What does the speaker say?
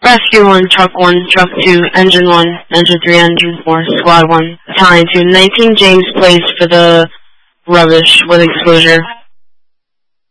Rescue 1, Truck 1, Truck 2, Engine 1, Engine 3, Engine 4, Squad 1, Battalion 2, 19 James Place for the rubbish with exposure.